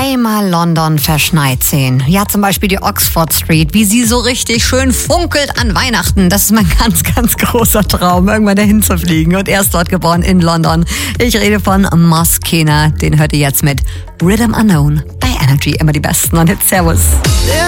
einmal London verschneit sehen. Ja, zum Beispiel die Oxford Street, wie sie so richtig schön funkelt an Weihnachten. Das ist mein ganz, ganz großer Traum, irgendwann dahin zu fliegen. Und er ist dort geboren in London. Ich rede von Moss Keener. Den hört ihr jetzt mit Rhythm Unknown bei Energy. Immer die besten und Hits. Servus.